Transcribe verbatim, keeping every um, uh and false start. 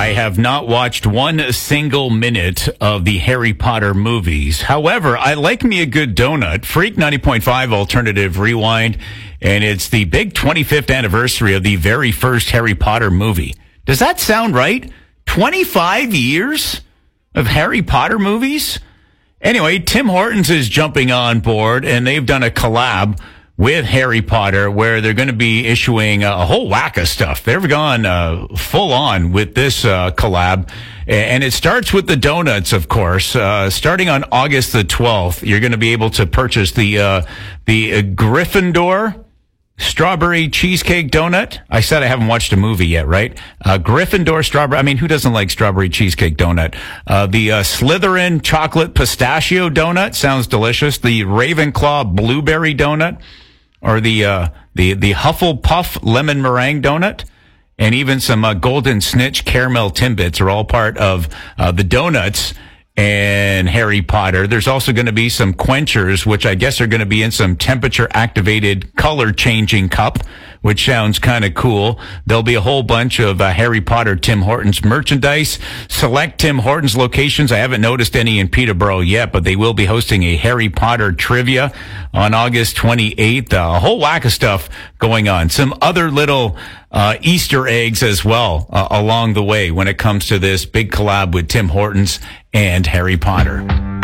I have not watched one single minute of the Harry Potter movies. However, I like me a good donut. Freak ninety point five Alternative Rewind, and it's the big twenty-fifth anniversary of the very first Harry Potter movie. Does that sound right? twenty-five years of Harry Potter movies? Anyway, Tim Hortons is jumping on board, and they've done a collab with Harry Potter, where they're going to be issuing a whole whack of stuff. They've gone uh, full on with this uh, collab, and it starts with the donuts, of course. Uh, starting on August the twelfth, you're going to be able to purchase the uh, the uh, Gryffindor strawberry cheesecake donut. I said I haven't watched a movie yet, right? Uh, Gryffindor strawberry. I mean, who doesn't like strawberry cheesecake donut? Uh, the uh, Slytherin chocolate pistachio donut sounds delicious. The Ravenclaw blueberry donut, or the uh, the the Hufflepuff lemon meringue donut, and even some uh, Golden Snitch caramel Timbits are all part of uh, the donuts and Harry Potter. There's also going to be some quenchers, which I guess are going to be in some temperature-activated color-changing cup, which sounds kind of cool. There'll be a whole bunch of uh, Harry Potter Tim Hortons merchandise. Select Tim Hortons locations. I haven't noticed any in Peterborough yet, but they will be hosting a Harry Potter trivia on August twenty-eighth. Uh, a whole whack of stuff going on. Some other little uh, Easter eggs as well uh, along the way when it comes to this big collab with Tim Hortons and Harry Potter.